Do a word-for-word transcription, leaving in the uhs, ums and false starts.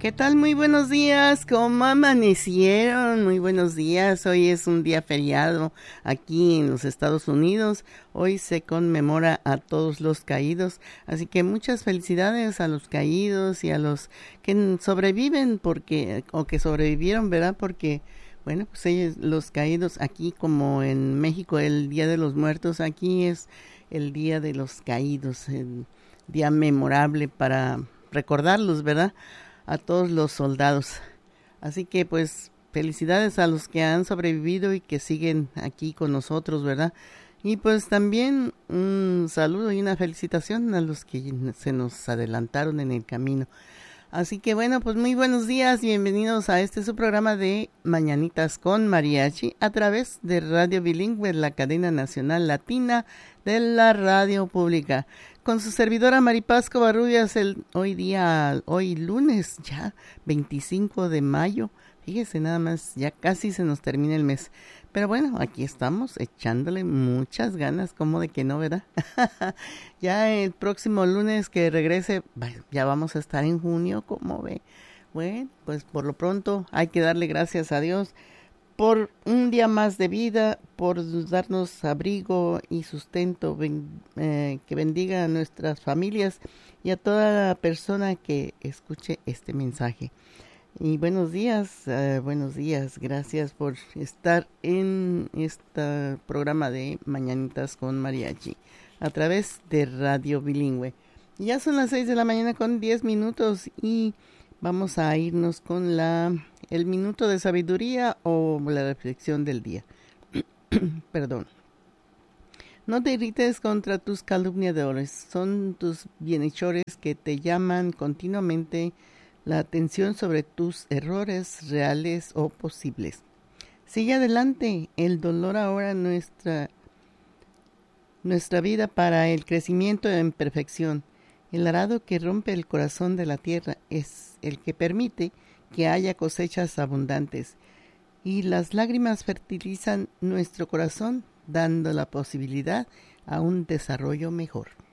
¿Qué tal? Muy buenos días, ¿cómo amanecieron? Muy buenos días, hoy es un día feriado aquí en los Estados Unidos, hoy se conmemora a todos los caídos, así que muchas felicidades a los caídos y a los que sobreviven, porque o que sobrevivieron, ¿verdad? Porque, bueno, pues ellos, los caídos aquí como en México, el Día de los Muertos, aquí es el Día de los Caídos, el día memorable para recordarlos, ¿verdad?, a todos los soldados. Así que pues felicidades a los que han sobrevivido y que siguen aquí con nosotros, ¿verdad? Y pues también un saludo y una felicitación a los que se nos adelantaron en el camino. Así que bueno, pues muy buenos días y bienvenidos a este su programa de Mañanitas con Mariachi a través de Radio Bilingüe, la cadena nacional latina de la radio pública. Con su servidora Maripaz Covarrubias, el hoy día, hoy lunes ya, veinticinco de mayo. Fíjese nada más, ya casi se nos termina el mes. Pero bueno, aquí estamos echándole muchas ganas, como de que no, ¿verdad? Ya el próximo lunes que regrese, ya vamos a estar en junio, ¿cómo ve? Bueno, pues por lo pronto hay que darle gracias a Dios por un día más de vida, por darnos abrigo y sustento, ben, eh, que bendiga a nuestras familias y a toda persona que escuche este mensaje. Y buenos días, uh, buenos días, gracias por estar en este programa de Mañanitas con Mariachi a través de Radio Bilingüe. Ya son las seis de la mañana con diez minutos y vamos a irnos con la el minuto de sabiduría o la reflexión del día. Perdón. No te irrites contra tus calumniadores, son tus bienhechores que te llaman continuamente la atención sobre tus errores reales o posibles. Sigue adelante, el dolor ahora nuestra, nuestra vida para el crecimiento en perfección. El arado que rompe el corazón de la tierra es el que permite que haya cosechas abundantes, y las lágrimas fertilizan nuestro corazón, dando la posibilidad a un desarrollo mejor.